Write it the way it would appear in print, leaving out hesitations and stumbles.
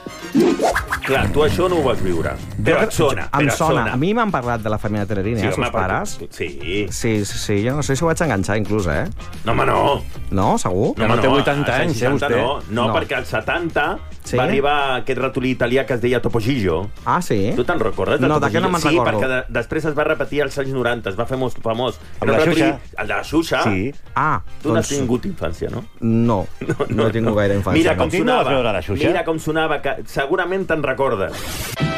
Clar, tu això no ho vas viure. Però et sona, Em sona. A mi m'han parlat de la família Telerini, els seus pares. Sí. Sí, jo no sé si ho vaig enganxar, inclús, eh? No, home, no. No, segur? No té 80 anys, vostè. No, perquè als 70 Sí? va arribar aquest ratolí italià que es deia Topo Gigio. Ah, sí? Tu te'n recordes? No, de què no me'n recordo. Sí, perquè després es va repetir als anys 90, es va fer molt famós. Amb la Xuxa. El de la Xuxa. Sí. Ah, Tu n'has tingut infància, no? No, no he tingut gaire infància. Mira com no. sonava. No vas veure la Xuxa? Mira com sonava, que segurament te'n recordes.